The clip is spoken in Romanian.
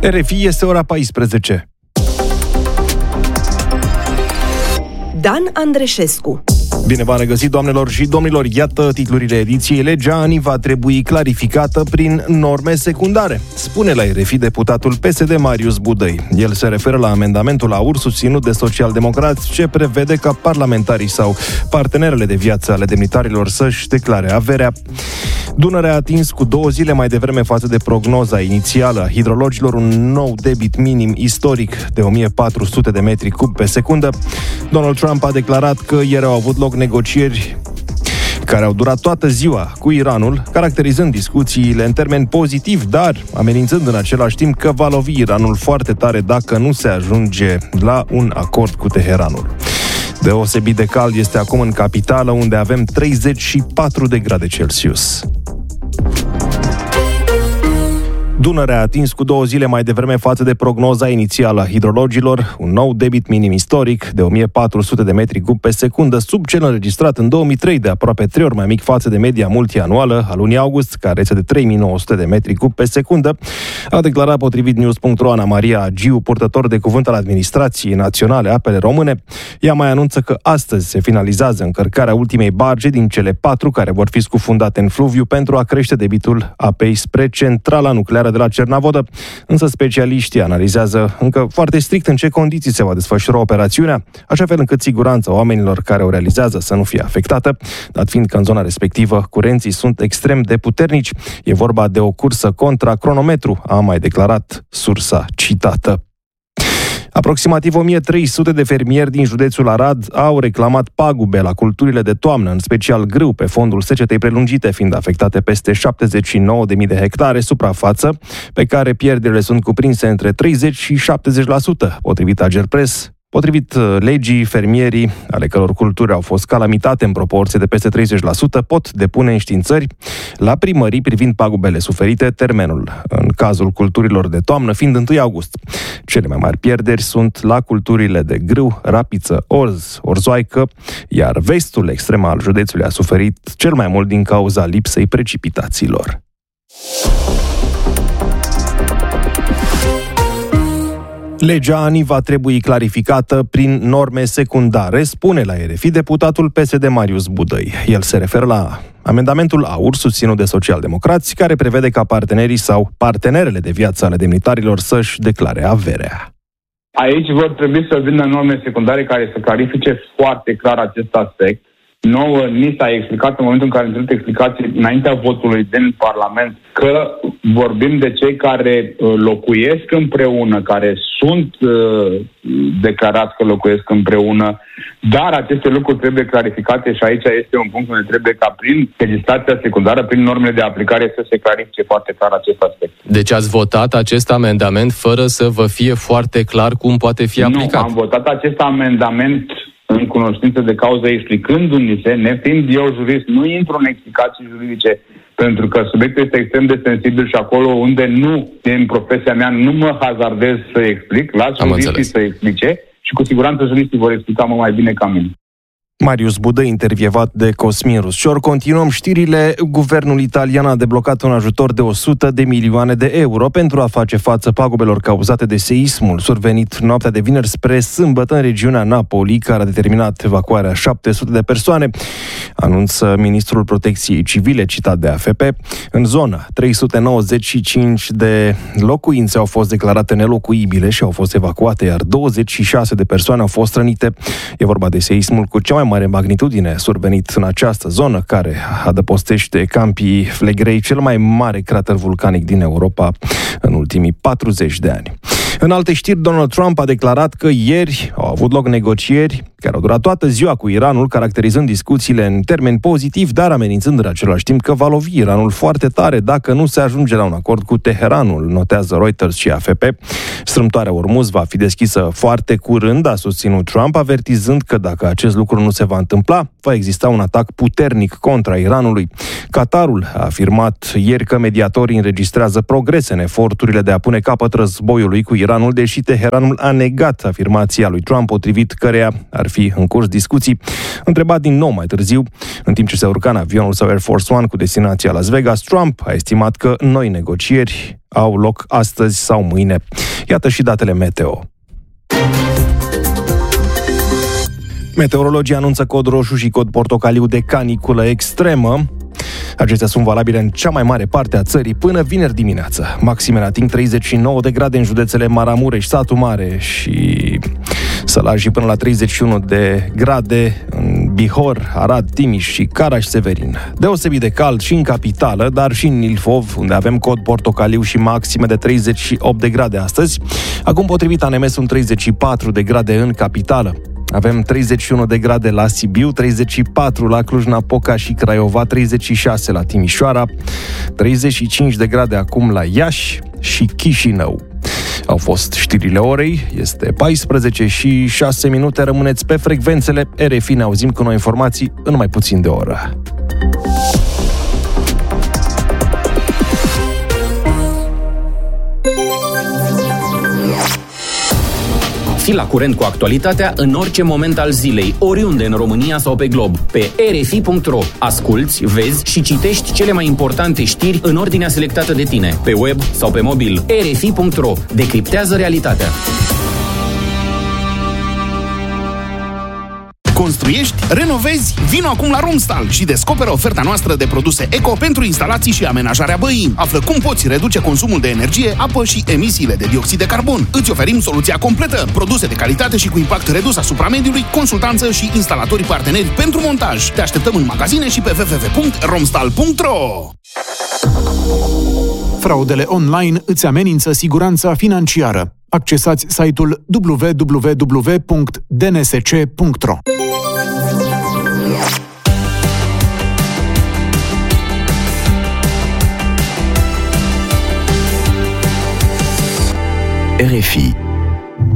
RFI, este ora 14. Dan Andreșescu. Bine v-am regăsit, doamnelor și domnilor. Iată titlurile ediției. Legea ANI va trebui clarificată prin norme secundare, spune la RFI deputatul PSD Marius Budăi. El se referă la amendamentul AUR susținut de socialdemocrați, ce prevede ca parlamentarii sau partenerele de viață ale demnitarilor să-și declare averea. Dunărea a atins cu 2 zile mai devreme față de prognoza inițială a hidrologilor un nou debit minim istoric de 1400 de metri cub pe secundă. Donald Trump a declarat că ieri au avut loc negocieri care au durat toată ziua cu Iranul, caracterizând discuțiile în termeni pozitiv, dar amenințând în același timp că va lovi Iranul foarte tare dacă nu se ajunge la un acord cu Teheranul. Deosebit de cald este acum în capitală, unde avem 34 de grade Celsius. Dunărea a atins cu 2 zile mai devreme față de prognoza inițială a hidrologilor un nou debit minim istoric de 1400 de metri cub pe secundă, sub cel înregistrat în 2003, de aproape 3 ori mai mic față de media multianuală a lunii august, care este de 3900 de metri cub pe secundă, a declarat potrivit News.ro Ana Maria Agiu, purtător de cuvânt al Administrației Naționale Apele Române. Ea mai anunță că astăzi se finalizează încărcarea ultimei barge din cele 4 care vor fi scufundate în fluviu pentru a crește debitul apei spre centrala nucleară de la Cernavodă, însă specialiștii analizează încă foarte strict în ce condiții se va desfășura operațiunea, așa fel încât siguranța oamenilor care o realizează să nu fie afectată, dat fiind că în zona respectivă curenții sunt extrem de puternici. E vorba de o cursă contra cronometru, a mai declarat sursa citată. Aproximativ 1300 de fermieri din județul Arad au reclamat pagube la culturile de toamnă, în special grâu, pe fondul secetei prelungite, fiind afectate peste 79.000 de hectare, suprafață pe care pierderile sunt cuprinse între 30 și 70%, potrivit Agerpres. Potrivit legii, fermierii, ale căror culturi au fost calamitate în proporție de peste 30%, pot depune înștiințări la primării privind pagubele suferite, termenul în cazul culturilor de toamnă fiind 1 august. Cele mai mari pierderi sunt la culturile de grâu, rapiță, orz, orzoaică, iar vestul extrem al județului a suferit cel mai mult din cauza lipsei precipitațiilor. Legea ANI va trebui clarificată prin norme secundare, spune la RFI deputatul PSD Marius Budăi. El se referă la amendamentul AUR susținut de socialdemocrați, care prevede ca partenerii sau partenerele de viață ale demnitarilor să-și declare averea. Aici vor trebui să vină norme secundare care să clarifice foarte clar acest aspect. Nouă ni s-a explicat în momentul în care am cerut explicații înaintea votului din Parlament că vorbim de cei care locuiesc împreună, care sunt declarați că locuiesc împreună, dar aceste lucruri trebuie clarificate și aici este un punct unde trebuie ca prin legislația secundară, prin normele de aplicare să se clarifice foarte clar acest aspect. Deci ați votat acest amendament fără să vă fie foarte clar cum poate fi aplicat? Nu, am votat acest amendament în cunoștință de cauză, explicându-ni se, nefiind eu jurist, nu intru în explicații juridice, pentru că subiectul este extrem de sensibil și acolo unde nu, în profesia mea, nu mă hazardez să explic, las juriștii să explice și cu siguranță juriștii vor explica mult mai bine ca mine. Marius Budăi, intervievat de Cosmin Ruscior. Continuăm știrile. Guvernul italian a deblocat un ajutor de 100 de milioane de euro pentru a face față pagubelor cauzate de seismul survenit noaptea de vineri spre sâmbătă în regiunea Napoli, care a determinat evacuarea 700 de persoane, anunță ministrul Protecției Civile, citat de AFP. În zonă, 395 de locuințe au fost declarate nelocuibile și au fost evacuate, iar 26 de persoane au fost rănite. E vorba de seismul cu cea mai mare magnitudine survenit în această zonă, care adăpostește Campii Flegrei, cel mai mare crater vulcanic din Europa în ultimii 40 de ani. În alte știri, Donald Trump a declarat că ieri au avut loc negocieri care au durat toată ziua cu Iranul, caracterizând discuțiile în termeni pozitivi, dar amenințând în același timp că va lovi Iranul foarte tare dacă nu se ajunge la un acord cu Teheranul, notează Reuters și AFP. Strâmtoarea Ormuz va fi deschisă foarte curând, a susținut Trump, avertizând că dacă acest lucru nu se va întâmpla, va exista un atac puternic contra Iranului. Qatarul a afirmat ieri că mediatorii înregistrează progrese în eforturile de a pune capăt războiului cu Iran, Iranul, deși Teheranul a negat afirmația lui Trump, potrivit căreia ar fi în curs discuții. Întrebat din nou mai târziu, în timp ce se urca în avionul său Air Force One cu destinația Las Vegas, Trump a estimat că noi negocieri au loc astăzi sau mâine. Iată și datele meteo. Meteorologii anunță cod roșu și cod portocaliu de caniculă extremă. Acestea sunt valabile în cea mai mare parte a țării până vineri dimineață. Maximele ating 39 de grade în județele Maramureș, Satu Mare și Sălaj, până la 31 de grade în Bihor, Arad, Timiș și Caraș-Severin. Deosebit de cald și în capitală, dar și în Ilfov, unde avem cod portocaliu și maxime de 38 de grade astăzi. Acum, potrivit ANM, sunt 34 de grade în capitală. Avem 31 de grade la Sibiu, 34 la Cluj-Napoca și Craiova, 36 la Timișoara, 35 de grade acum la Iași și Chișinău. Au fost știrile orei, este 14 și 6 minute, rămâneți pe frecvențele RFI, ne auzim cu noi informații în mai puțin de o oră. Fii la curent cu actualitatea în orice moment al zilei, oriunde în România sau pe glob. Pe rfi.ro. Asculți, vezi și citești cele mai importante știri în ordinea selectată de tine, pe web sau pe mobil. rfi.ro. Decriptează realitatea. Construiești? Renovezi? Vino acum la Romstal și descoperă oferta noastră de produse eco pentru instalații și amenajarea băii. Află cum poți reduce consumul de energie, apă și emisiile de dioxid de carbon. Îți oferim soluția completă, produse de calitate și cu impact redus asupra mediului, consultanță și instalatori parteneri pentru montaj. Te așteptăm în magazine și pe www.romstal.ro. Fraudele online îți amenință siguranța financiară. Accesați site-ul www.dnsc.ro. RFI